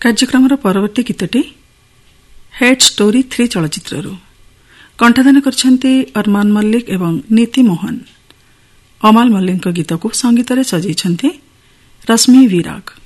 କାର୍ଯ୍ୟକ୍ରମର ପରବର୍ତ୍ତୀ ଗୀତଟି ହେଡ୍ ଷ୍ଟୋରୀ 3 ଚଳଚ୍ଚିତ୍ରରୁ କଣ୍ଠଦାନ କରିଛନ୍ତି ଅରମାନ ମଲ୍ଲିକ ଏବଂ ନୀତି ମୋହନ। ଅମଲ ମଲ୍ଲିକଙ୍କ ଗୀତକୁ ସଙ୍ଗୀତରେ ସଜାଇଛନ୍ତି ରଶ୍ମି ବିରାଗ।